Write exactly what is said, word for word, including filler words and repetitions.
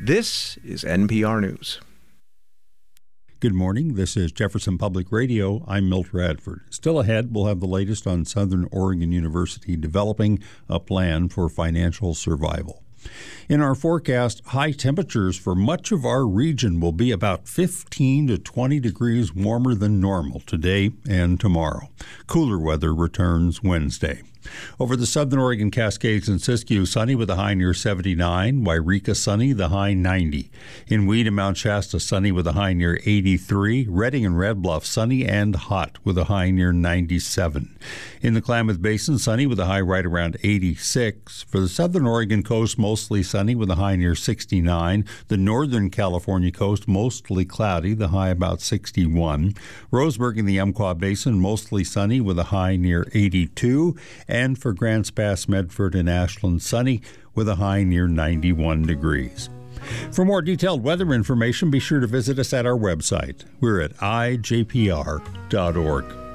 This is N P R News. Good morning. This is Jefferson Public Radio. I'm Milt Radford. Still ahead, we'll have the latest on Southern Oregon University developing a plan for financial survival. In our forecast, high temperatures for much of our region will be about fifteen to twenty degrees warmer than normal today and tomorrow. Cooler weather returns Wednesday. Over the southern Oregon Cascades and Siskiyou, sunny with a high near seventy-nine. Wairika, sunny, the high ninety. In Weed and Mount Shasta, sunny with a high near eighty-three. Redding and Red Bluff, sunny and hot with a high near ninety-seven. In the Klamath Basin, sunny with a high right around eighty-six. For the southern Oregon coast, mostly sunny with a high near sixty-nine. The northern California coast, mostly cloudy, the high about sixty-one. Roseburg in the Umpqua Basin, mostly sunny with a high near eighty-two. And for Grants Pass, Medford, and Ashland, sunny with a high near ninety-one degrees. For more detailed weather information, be sure to visit us at our website. We're at I J P R dot org.